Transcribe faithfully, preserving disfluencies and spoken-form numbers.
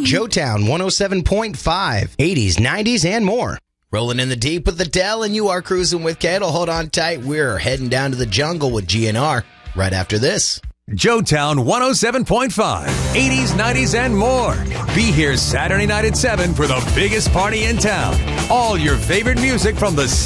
Joetown one oh seven point five, eighties, nineties, and more. Rolling in the deep with the Dell, and you are cruising with Cadle. Hold on tight. We're heading down to the jungle with G N R right after this. Joetown one oh seven point five, eighties, nineties, and more. Be here Saturday night at seven for the biggest party in town. All your favorite music from the